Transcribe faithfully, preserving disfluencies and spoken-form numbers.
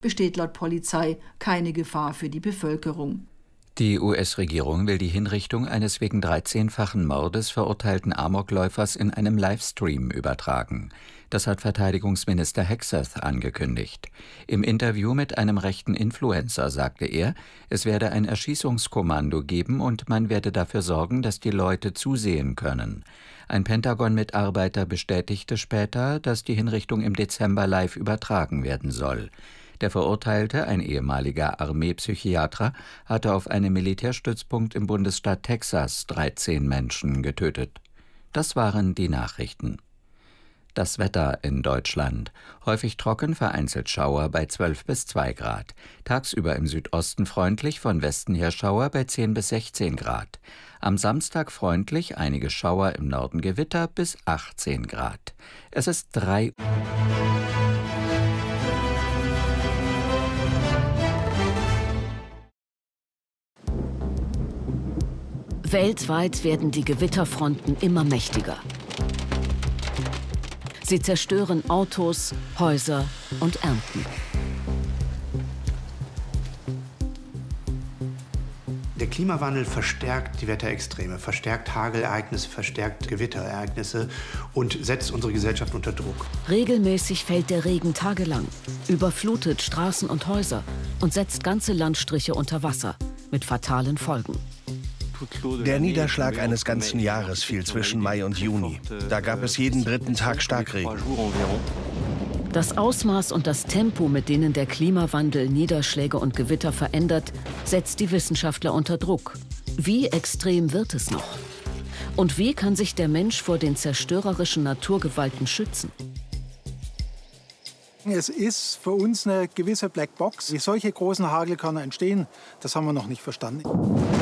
besteht laut Polizei keine Gefahr für die Bevölkerung. Die U S-Regierung will die Hinrichtung eines wegen dreizehnfachen Mordes verurteilten Amokläufers in einem Livestream übertragen. Das hat Verteidigungsminister Hegseth angekündigt. Im Interview mit einem rechten Influencer sagte er, es werde ein Erschießungskommando geben und man werde dafür sorgen, dass die Leute zusehen können. Ein Pentagon-Mitarbeiter bestätigte später, dass die Hinrichtung im Dezember live übertragen werden soll. Der Verurteilte, ein ehemaliger Armeepsychiater, hatte auf einem Militärstützpunkt im Bundesstaat Texas dreizehn Menschen getötet. Das waren die Nachrichten. Das Wetter in Deutschland. Häufig trocken, vereinzelt Schauer bei zwölf bis zwei Grad. Tagsüber im Südosten freundlich, von Westen her Schauer bei zehn bis sechzehn Grad. Am Samstag freundlich, einige Schauer, im Norden Gewitter bis achtzehn Grad. Es ist drei Uhr. Weltweit werden die Gewitterfronten immer mächtiger. Sie zerstören Autos, Häuser und Ernten. Der Klimawandel verstärkt die Wetterextreme, verstärkt Hagelereignisse, verstärkt Gewitterereignisse und setzt unsere Gesellschaft unter Druck. Regelmäßig fällt der Regen tagelang, überflutet Straßen und Häuser und setzt ganze Landstriche unter Wasser mit fatalen Folgen. Der Niederschlag eines ganzen Jahres fiel zwischen Mai und Juni. Da gab es jeden dritten Tag Starkregen. Das Ausmaß und das Tempo, mit denen der Klimawandel Niederschläge und Gewitter verändert, setzt die Wissenschaftler unter Druck. Wie extrem wird es noch? Und wie kann sich der Mensch vor den zerstörerischen Naturgewalten schützen? Es ist für uns eine gewisse Blackbox. Wie solche großen Hagel kann entstehen, das haben wir noch nicht verstanden.